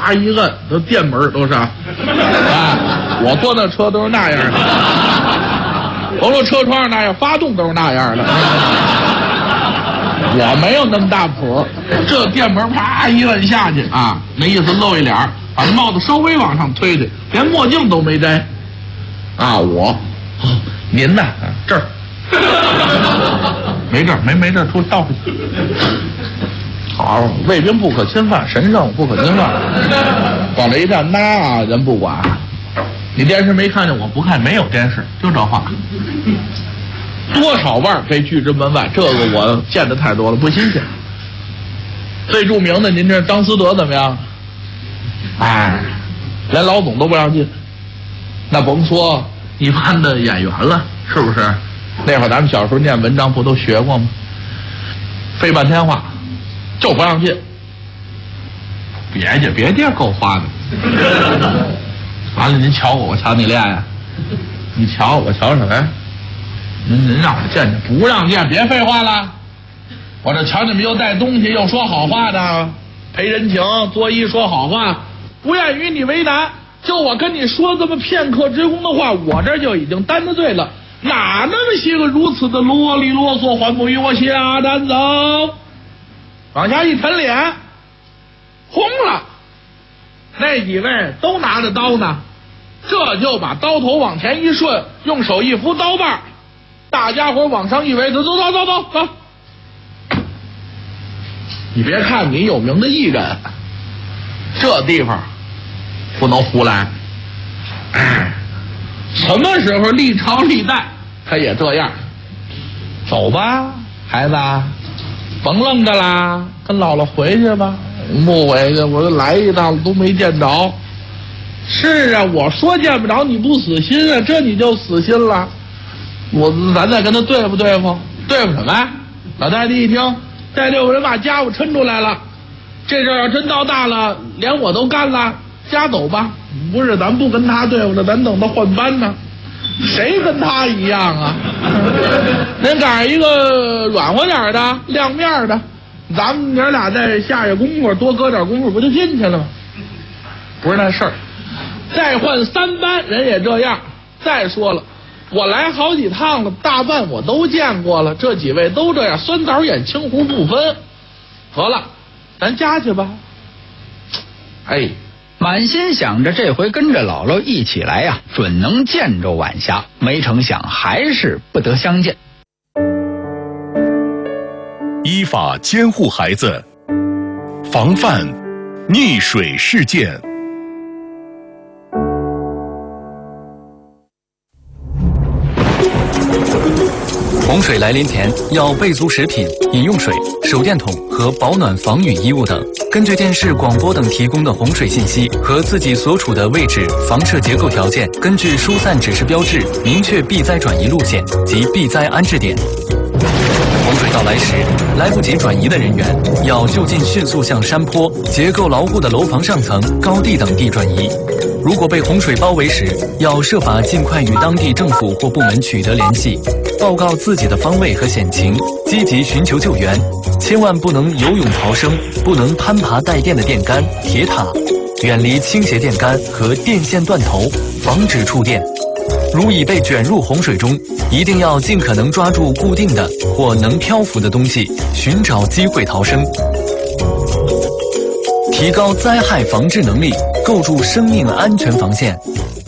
啪一摁，都电门都是啊。我坐那车都是那样的，甭说车窗那样，发动都是那样的。我没有那么大谱，这电门啪一摁下去啊，那意思露一脸，把帽子稍微往上推推，连墨镜都没摘。啊，您呢？这儿没这儿，没这儿，出倒回去。好，卫兵不可侵犯，神圣不可侵犯。往这一站，那人不管。你电视没看见？我不看，没有电视，就这话。多少腕可以拒之门外，这个我见得太多了，不新鲜。最著名的，您这张思德怎么样？哎，连老总都不让进，那甭说一般的演员了，是不是？那会儿咱们小时候念文章不都学过吗？费半天话，就不让进。别介够花的。完了，您瞧我瞧你练呀？你瞧我瞧什么呀？您让我见见，不让见，别废话了。我这瞧你们又带东西又说好话的，赔人情作揖说好话，不愿与你为难。就我跟你说这么片刻之功的话，我这就已经担得罪了。哪那么些个如此的啰里啰嗦，还不与我下单走？往下一沉脸，红了。那几位都拿着刀呢，这就把刀头往前一顺，用手一扶刀把，大家伙往上一围，走。你别看你有名的艺人，这地方不能胡来。哎，什么时候历朝历代他也这样。走吧，孩子，甭愣着啦，跟姥姥回去吧。不回去，我就来一趟都没见着。是啊，我说见不着你不死心啊，这你就死心了。咱再跟他对付对付，对付什么呀？老太太一听，这6个人把家伙抻出来了，这事要真闹大了，连我都干了，家走吧。不是，咱不跟他对付了，咱等他换班呢。谁跟他一样啊？您赶上一个软和点的、亮面的，咱们娘俩再下下功夫，多搁点功夫，不就进去了吗？不是那事儿。再换3班，人也这样。再说了，我来好几趟了，大半我都见过了，这几位都这样，酸枣眼青胡不分。得了，咱家去吧。哎， 满心想着这回跟着姥姥一起来呀，准能见着晚霞，没成想还是不得相见。 依法监护孩子，防范溺水事件。 洪水来临前，要备足食品、饮用水、手电筒和保暖防雨衣物等。根据电视、广播等提供的洪水信息和自己所处的位置、房舍结构条件，根据疏散指示标志，明确避灾转移路线及避灾安置点。洪水到来时，来不及转移的人员要就近迅速向山坡、结构牢固的楼房上层、高地等地转移。如果被洪水包围时，要设法尽快与当地政府或部门取得联系，报告自己的方位和险情，积极寻求救援。千万不能游泳逃生，不能攀爬带电的电杆、铁塔，远离倾斜电杆和电线断头，防止触电。如已被卷入洪水中，一定要尽可能抓住固定的或能漂浮的东西，寻找机会逃生。提高灾害防治能力，构筑生命安全防线，